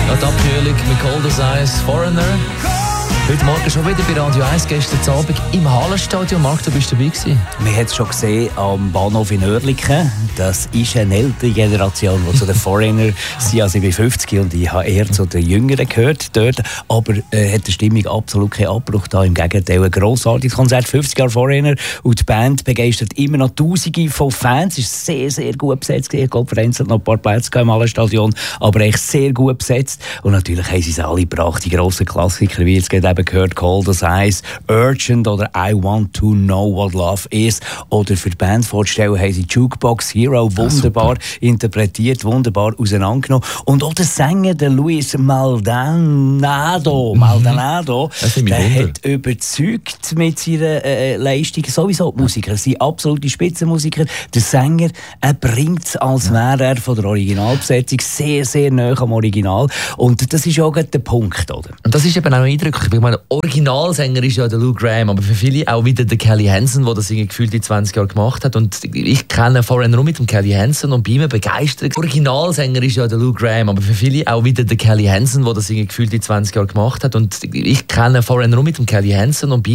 Ja, die Abkühlung mit Cold as Ice, Foreigner. Heute Morgen schon wieder bei Radio 1, gestern Abend im Hallenstadion. Marc, du bist dabei gewesen. Wir haben es schon gesehen am Bahnhof in Oerlikon. Das ist eine ältere Generation, die zu den Foreigner sind. Also ich bin 50 und ich habe eher zu den Jüngeren gehört dort. Aber hat die Stimmung absolut keinen Abbruch da. Im Gegenteil, ein grossartiges Konzert, 50 Jahre Foreigner. Und die Band begeistert immer noch Tausende von Fans. Es ist sehr, sehr gut besetzt. Ich glaube, vereinzelt noch ein paar Plätze im Hallenstadion. Aber echt sehr gut besetzt. Und natürlich haben sie es alle gebracht, die grossen Klassiker, wie jetzt gerade eben gehört, Cold as Ice, Urgent oder I Want to Know What Love Is. Oder für die Band vorzustellen, haben sie Jukebox Hero wunderbar interpretiert, wunderbar auseinandergenommen. Und auch der Sänger, der Luis Maldonado, der hat überzeugt mit seiner Leistung. Sowieso die Musiker, sie sind absolute Spitzenmusiker. Der Sänger, er bringt es, als wäre er von der Originalbesetzung sehr, sehr nah am Original. Und das ist auch der Punkt, oder? Und das ist eben auch eindrücklich. Ich meine, Originalsänger ist ja der Lou Gramm, aber für viele auch wieder der Kelly Hansen, der das gefühlt in 20 Jahren gemacht hat. Und ich kenne Foreigner mit dem Kelly Hansen und bei ihm begeistert. Originalsänger ist ja der Lou Gramm, aber für viele auch wieder der Kelly Hansen, der das gefühlt in 20 Jahren gemacht hat. Und ich kenne Foreigner mit dem Kelly Hansen und bei ihm